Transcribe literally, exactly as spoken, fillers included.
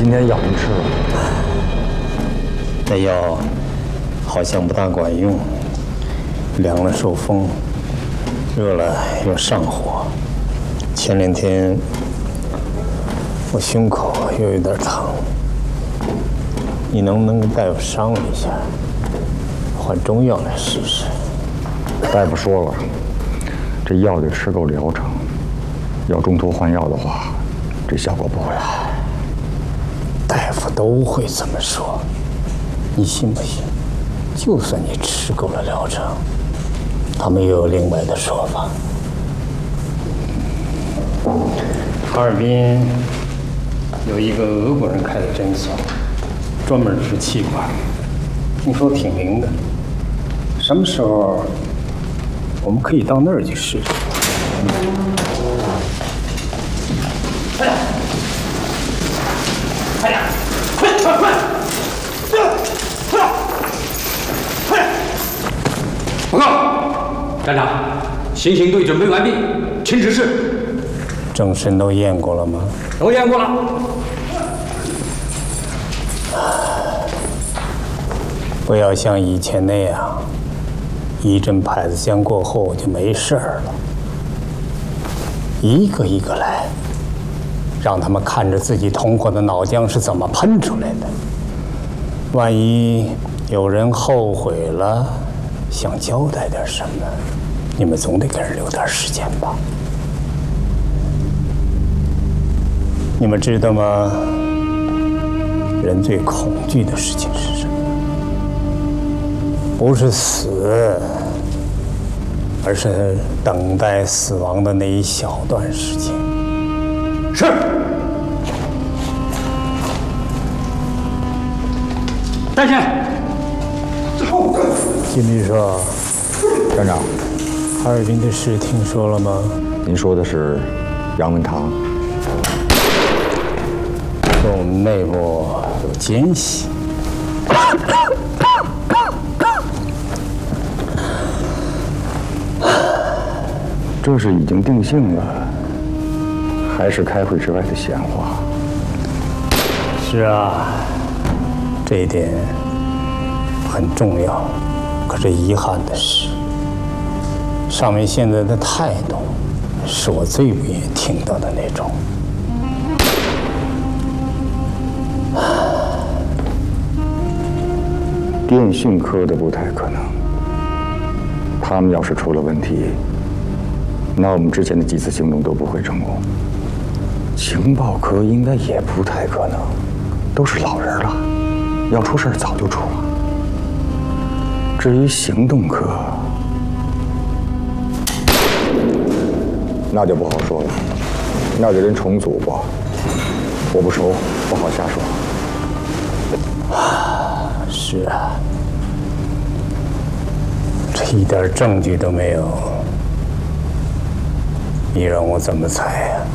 今天药能吃了。 那药好像不大管用，凉了受风，热了又上火。前两天我胸口又有点疼，你能不能跟大夫商量一下，换中药来试试？ 大夫说了，这药得吃够疗程，要中途换药的话，这效果不会好。 大夫都会这么说，你信不信？就算你吃够了疗程，他们又有另外的说法。哈尔滨有一个俄国人开的诊所，专门治气管，听说挺灵的。什么时候我们可以到那儿去试试？快点！快点！快快快！快点！快点！ 报告，站长，行刑队准备完毕，请指示。 正身都验过了吗？ 都验过了。 不要像以前那样，一阵牌子香过后就没事儿了。一个一个来，让他们看着自己同伙的脑浆是怎么喷出来的。万一有人后悔了，想交代点什么，你们总得给人留点时间吧。你们知道吗？人最恐惧的事情是什么？不是死，而是等待死亡的那一小段时间。 是。带线。 金律说， 站长， 哈尔滨的事听说了吗？ 您说的是杨文堂？ 说我们内部有奸细。 这是已经定性了，还是开会之外的闲话？ 是啊，这一点很重要。可是遗憾的是，上面现在的态度，是我最不愿意听到的那种。 电讯科的不太可能，他们要是出了问题，那我们之前的几次行动都不会成功。情报科应该也不太可能，都是老人了，要出事早就出了。至于行动科，那就不好说了，那得人重组过，我不熟，不好瞎说。 是啊，这一点证据都没有，你让我怎么猜呀？